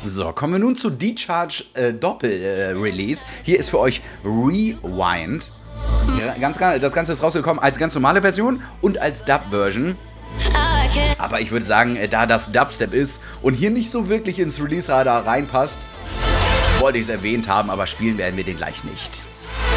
So, kommen wir nun zu D-Charge Doppel-Release. Hier ist für euch Rewind. Ja, das Ganze ist rausgekommen als ganz normale Version und als Dub-Version. Aber ich würde sagen, da das Dubstep ist und hier nicht so wirklich ins Release-Radar reinpasst, wollte ich es erwähnt haben, aber spielen werden wir den gleich nicht.